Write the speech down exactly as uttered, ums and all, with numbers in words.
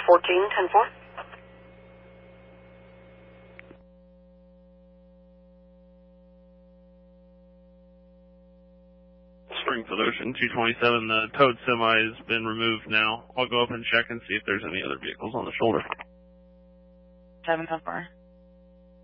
fourteen, ten four. Springfield Ocean two twenty-seven, the towed semi has been removed now. I'll go up and check and see if there's any other vehicles on the shoulder. seven ten four.